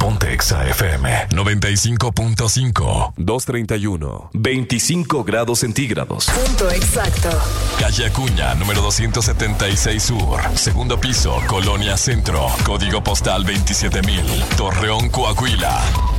Ponte Exa FM 95.5. 231. 25 grados centígrados. Punto exacto. Calle Acuña, número 276 Sur. Segundo piso, Colonia Centro. Código postal 27,000. Torreón, Coahuila.